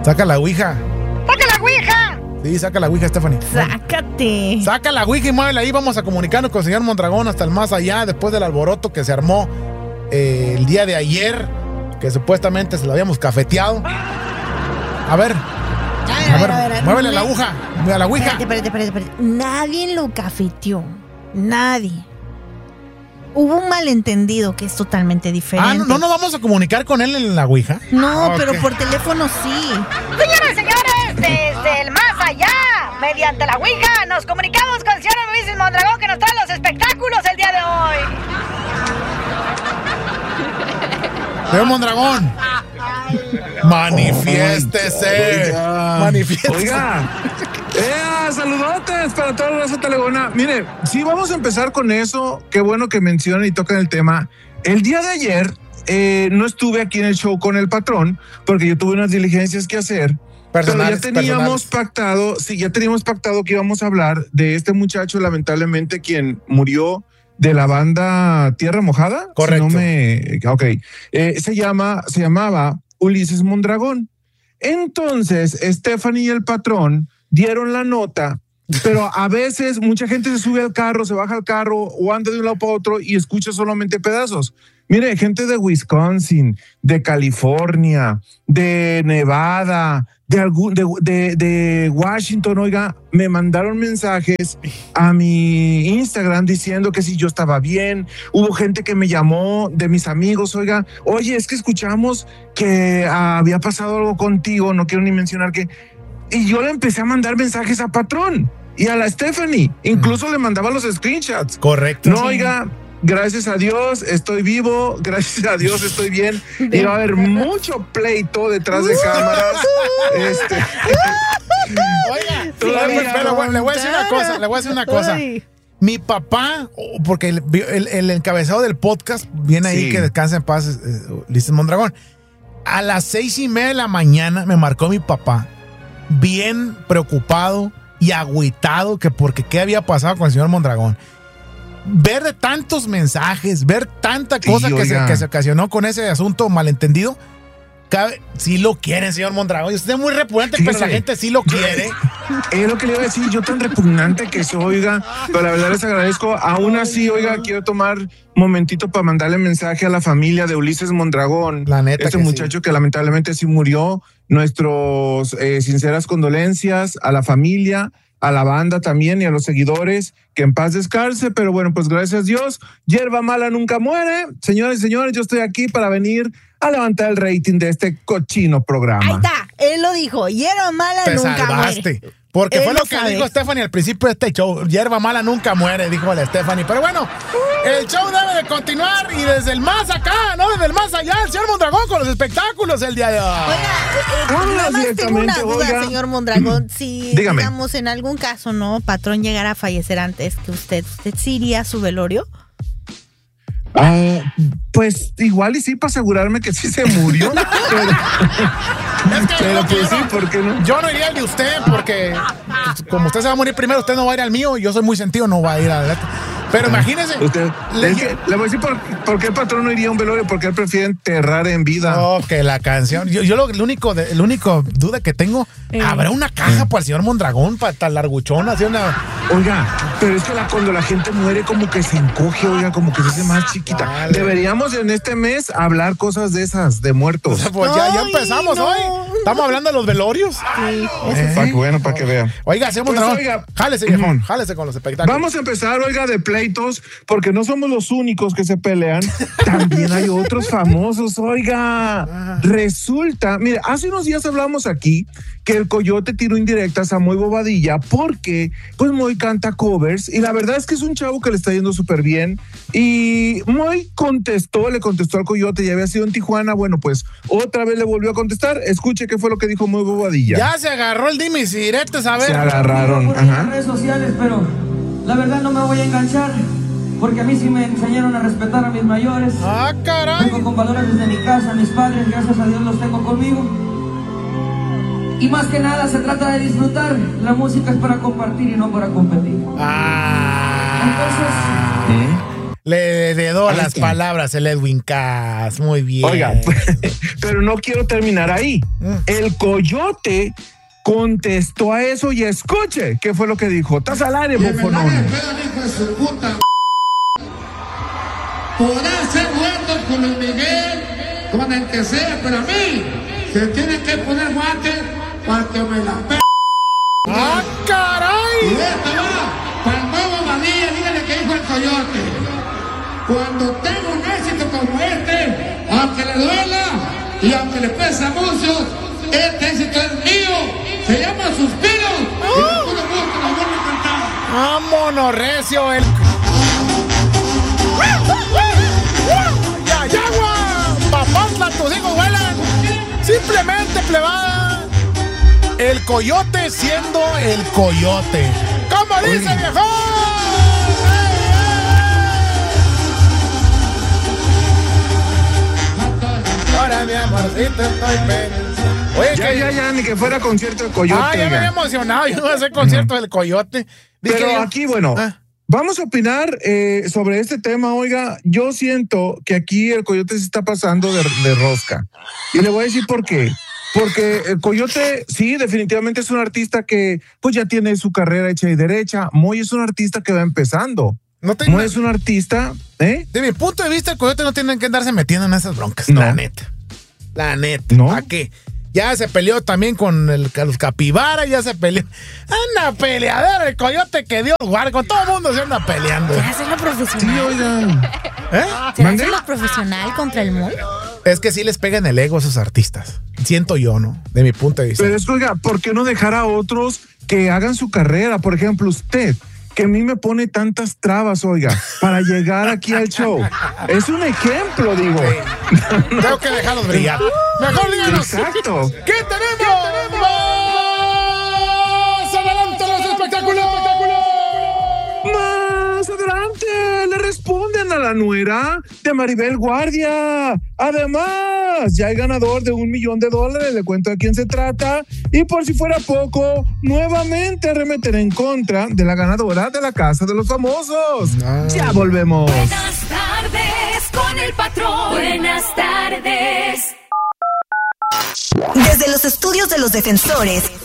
Saca la ouija. ¡Saca la ouija! Sí, saca la ouija, Stephanie. Sácate. Saca la ouija y muévela ahí. Vamos a comunicarnos con el señor Mondragón hasta el más allá, después del alboroto que se armó el día de ayer, que supuestamente se lo habíamos cafeteado. A ver, muévele la aguja, a la ouija. Espérate. Nadie lo cafeteó. Nadie. Hubo un malentendido que es totalmente diferente. ¿No nos vamos a comunicar con él en la ouija? No, Okay. pero por teléfono sí. Señoras y señores, desde el más allá, mediante la ouija, nos comunicamos con el señor Luis Mondragón, que nos trae los espectáculos el día de hoy. Señor Mondragón, manifiéstese. Manifiéstese. Oiga. Saludotes para toda la raza talegona. Mire, sí, vamos a empezar con eso. Qué bueno que mencionan y tocan el tema. El día de ayer no estuve aquí en el show con el patrón porque yo tuve unas diligencias que hacer. Pero ya teníamos pactado, que íbamos a hablar de este muchacho, lamentablemente, quien murió de la banda Tierra Mojada. Correcto. Se llamaba Ulises Mondragón. Entonces, Stephanie y el patrón dieron la nota, pero a veces mucha gente se sube al carro, se baja al carro o anda de un lado para otro y escucha solamente pedazos. Mire, gente de Wisconsin, de California, de Nevada, de Washington, oiga, me mandaron mensajes a mi Instagram diciendo que si yo estaba bien. Hubo gente que me llamó de mis amigos, oiga, oye, es que escuchamos que había pasado algo contigo, no quiero ni mencionar qué. Y yo le empecé a mandar mensajes a Patrón y a la Stephanie. Incluso le mandaba los screenshots. Correcto. No, oiga, gracias a Dios estoy vivo, gracias a Dios estoy bien. Y va a haber mucho pleito detrás de cámaras. Oiga, pero le voy a decir una cosa. Mi papá, porque el encabezado del podcast viene ahí, que descansa en paz, Ulises Mondragón. A las 6:30 de la mañana me marcó mi papá, bien preocupado y agüitado que porque qué había pasado con el señor Mondragón. Ver de tantos mensajes, ver tanta cosa que se ocasionó con ese asunto malentendido. Sí lo quieren, señor Mondragón. Usted es muy repugnante, pero la gente sí lo quiere. Es lo que le iba a decir, yo tan repugnante que soy, oiga, pero la verdad les agradezco. Aún así, oiga, quiero tomar un momentito para mandarle mensaje a la familia de Ulises Mondragón. La neta, este muchacho que lamentablemente sí murió. Nuestros sinceras condolencias a la familia, a la banda también y a los seguidores, que en paz descanse, pero bueno, pues gracias a Dios, hierba mala nunca muere. Señores y señores, yo estoy aquí para venir a levantar el rating de este cochino programa. Ahí está, él lo dijo, hierba mala nunca muere. Porque fue lo que dijo Stephanie al principio de este show. Hierba mala nunca muere, dijo la Stephanie. Pero bueno, el show debe de continuar y desde el más acá, no desde el más allá, el señor Mondragón con los espectáculos el día de hoy. Oiga, nada más tengo una duda, señor Mondragón. Si, digamos, en algún caso, ¿no? Patrón llegara a fallecer antes que ¿usted sí iría a su velorio? Pues igual y sí, para asegurarme que sí se murió. pero pues sí, ¿por qué no? Yo no iría al de usted porque como usted se va a morir primero, usted no va a ir al mío y yo soy muy sentido, no va a ir adelante. Pero imagínese. Le voy a decir por qué el patrón no iría a un velorio, porque él prefiere enterrar en vida. Oh, que la canción. Yo el único duda que tengo, ¿habrá una caja para el señor Mondragón, para tan larguchona? Oiga, pero es que cuando la gente muere como que se encoge, oiga, como que se hace más chiquita. Vale. Deberíamos en este mes hablar cosas de esas, de muertos. O sea, pues ya empezamos hoy. Estamos hablando de los velorios. Sí. Bueno, para que vean. Oiga, señor Mondragón, jálese, viejón, jálese con los espectáculos. Vamos a empezar, oiga, de pleitos, porque no somos los únicos que se pelean. También hay otros famosos, oiga. Resulta, mire, hace unos días hablamos aquí que el Coyote tiró indirectas a Moy Bobadilla porque pues Moy canta covers y la verdad es que es un chavo que le está yendo súper bien y Moy le contestó al Coyote, ya había sido en Tijuana, bueno pues otra vez le volvió a contestar. Escuche qué fue lo que dijo Moy Bobadilla. Ya se agarró el dimes y diretes, a ver. Se agarraron. Por las redes sociales, pero la verdad no me voy a enganchar porque a mí sí me enseñaron a respetar a mis mayores. Ah, caray. Vengo con valores desde mi casa, mis padres, gracias a Dios los tengo conmigo. Y más que nada se trata de disfrutar. La música es para compartir y no para competir. Le heredó las palabras el Edwin Cass. Muy bien. Oiga, pero no quiero terminar ahí. El Coyote contestó a eso y escuche qué fue lo que dijo. Estás al aire, bofonón. Podrá ser muerto con el Miguel, con el que sea, pero a mí se tiene que poner guantes para que me la pe... ¡Ah, caray! Y esta va para el nuevo Badía, dígale que dijo el Coyote. Cuando tengo un éxito como este, aunque le duela y aunque le pesa mucho, este éxito es mío. Se llama Suspiros. Y con todo gusto lo vuelvo a cantar. ¡Vámonos, recio! El... ¡Ya, ya, guau! ¡Papantla, tus hijos vuelan! Simplemente, plebada, el Coyote siendo el Coyote. ¿Cómo dice, viejo? Ahora, mi amorcito, estoy pensando. Oye, ya, ni que fuera concierto del Coyote. Ah, ya me había emocionado. Yo iba a hacer concierto del Coyote. Pero aquí, bueno... Vamos a opinar sobre este tema. Oiga, yo siento que aquí el Coyote se está pasando de rosca. Y le voy a decir por qué. Porque el Coyote, sí, definitivamente es un artista que pues ya tiene su carrera hecha y derecha. Moy es un artista que va empezando. Moy es un artista, De mi punto de vista, el Coyote no tiene que andarse metiendo en esas broncas. No. La neta. ¿No? ¿Para qué? Ya se peleó también con los Capibara, ya se peleó. Anda peleadero el Coyote que Dios guarde. Con todo el mundo se anda peleando. ¿Se hace lo profesional? Sí, oigan. ¿Se hace lo profesional contra el Moy? Es que sí les pega en el ego a esos artistas. Siento yo, ¿no? De mi punto de vista. Pero es que, oiga, ¿por qué no dejar a otros que hagan su carrera? Por ejemplo, usted, que a mí me pone tantas trabas, oiga, para llegar aquí al show. Es un ejemplo, digo. Sí. Tengo que dejarlos brillar. Mejor díganos. Exacto. ¿Qué tenemos? ¡Más adelante los espectáculos! Más adelante le responden a la nuera de Maribel Guardia. Además, ya hay ganador de $1 millón. Le cuento a quién se trata. Y por si fuera poco, nuevamente arremeter en contra de la ganadora de la Casa de los Famosos. No. Ya volvemos. Buenas tardes con el patrón. Buenas tardes. Desde los estudios de los defensores,